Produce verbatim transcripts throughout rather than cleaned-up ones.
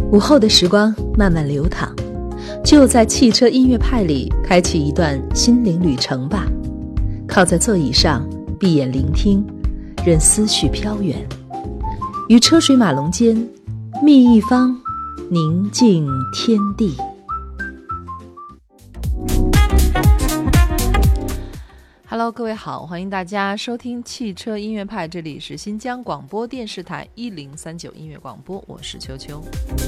午后的时光慢慢流淌，就在汽车音乐派里开启一段心灵旅程吧。靠在座椅上，闭眼聆听，任思绪飘远，于车水马龙间觅一方宁静天地。Hello， 各位好，欢迎大家收听汽车音乐派，这里是新疆广播电视台一零三九音乐广播，我是秋秋。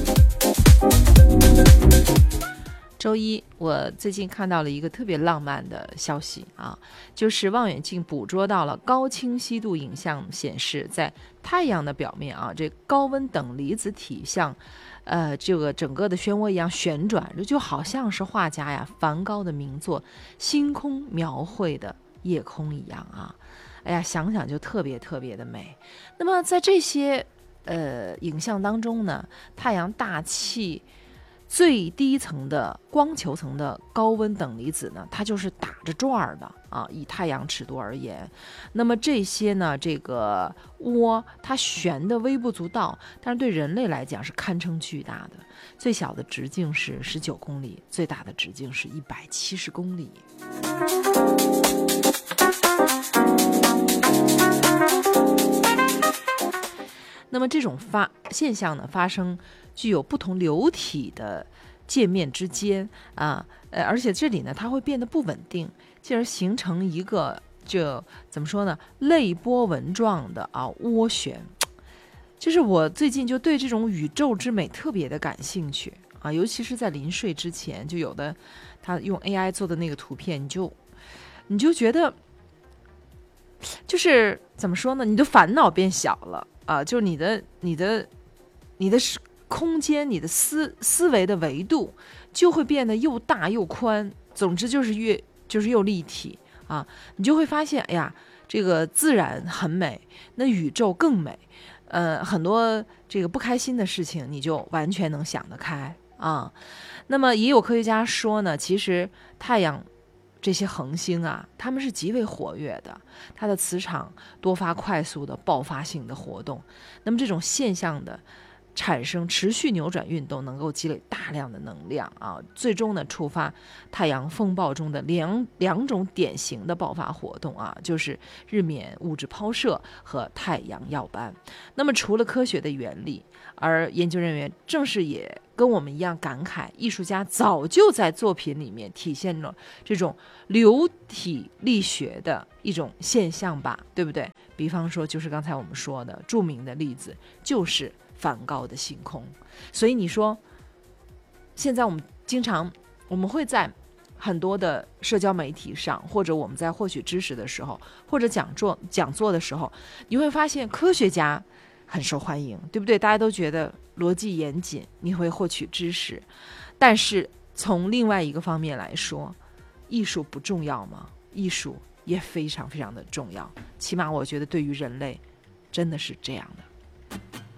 周一，我最近看到了一个特别浪漫的消息啊，就是望远镜捕捉到了高清晰度影像显示，在太阳的表面啊，这高温等离子体像呃，这个整个的漩涡一样旋转，这就好像是画家呀梵高的名作《星空描绘的夜空》一样啊。哎呀，想想就特别特别的美。那么在这些呃影像当中呢，太阳大气最低层的光球层的高温等离子呢，它就是打着转的啊，以太阳尺度而言。那么这些呢，这个涡它旋的微不足道，但是对人类来讲是堪称巨大的。最小的直径是十九公里，最大的直径是一百七十公里。那么这种发现象呢，发生具有不同流体的界面之间啊，呃，而且这里呢，它会变得不稳定，进而形成一个这怎么说呢，类波纹状的啊涡旋。就是我最近就对这种宇宙之美特别的感兴趣啊，尤其是在临睡之前，就有的他用 A I 做的那个图片，你就你就觉得就是怎么说呢，你的烦恼变小了啊，就你的你的你的空间，你的思思维的维度就会变得又大又宽，总之就是越就是又立体啊，你就会发现，哎呀，这个自然很美，那宇宙更美。呃，很多这个不开心的事情，你就完全能想得开啊。那么也有科学家说呢，其实太阳这些恒星啊，它们是极为活跃的，它的磁场多发快速的爆发性的活动。那么这种现象的产生持续扭转运动，能够积累大量的能量啊，最终呢触发太阳风暴中的两两种典型的爆发活动啊，就是日冕物质抛射和太阳耀斑。那么除了科学的原理，而研究人员正是也跟我们一样感慨，艺术家早就在作品里面体现了这种流体力学的一种现象吧，对不对？比方说就是刚才我们说的著名的例子，就是梵高的星空。所以你说现在我们经常我们会在很多的社交媒体上，或者我们在获取知识的时候，或者讲座讲座的时候，你会发现科学家很受欢迎，对不对？大家都觉得逻辑严谨，你会获取知识。但是从另外一个方面来说，艺术不重要吗？艺术也非常非常的重要，起码我觉得对于人类真的是这样的。